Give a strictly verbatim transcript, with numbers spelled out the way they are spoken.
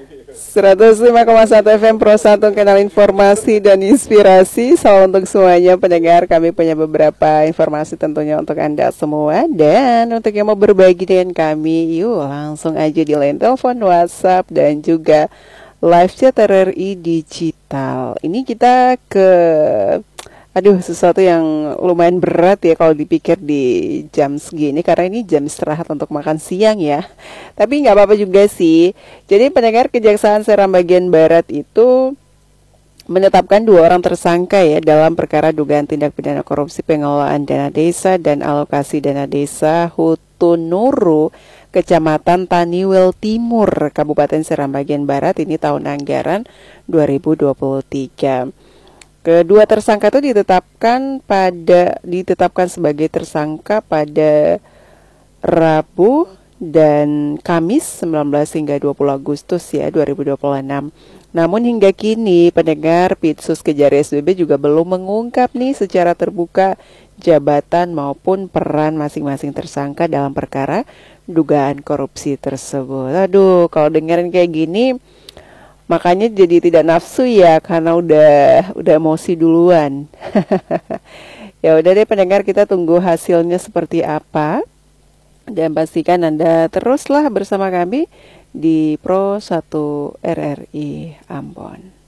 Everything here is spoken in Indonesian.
seratus lima koma satu F M Pro satu, kanal informasi dan inspirasi. Salam untuk semuanya pendengar. Kami punya beberapa informasi tentunya untuk Anda semua. Dan untuk yang mau berbagi dengan kami, yuk langsung aja di line telepon, WhatsApp, dan juga live chat R R I Digital. Ini kita ke Aduh, sesuatu yang lumayan berat ya kalau dipikir di jam segini, karena ini jam istirahat untuk makan siang ya. Tapi nggak apa-apa juga sih. Jadi pendengar, Kejaksaan Seram bagian Barat itu menetapkan dua orang tersangka ya dalam perkara dugaan tindak pidana korupsi pengelolaan dana desa dan alokasi dana desa Hutunuru, Kecamatan Taniwil Timur, Kabupaten Seram bagian Barat, ini tahun anggaran dua ribu dua puluh tiga. Kedua tersangka itu ditetapkan pada ditetapkan sebagai tersangka pada Rabu dan Kamis sembilan belas hingga dua puluh Agustus ya dua ribu dua puluh enam. Namun hingga kini pendengar, Pitsus Kejari S B B juga belum mengungkap nih secara terbuka jabatan maupun peran masing-masing tersangka dalam perkara dugaan korupsi tersebut. Aduh, kalau dengerin kayak gini makanya jadi tidak nafsu ya, karena udah udah emosi duluan. Ya udah deh pendengar, kita tunggu hasilnya seperti apa. Dan pastikan Anda teruslah bersama kami di Pro satu R R I Ambon.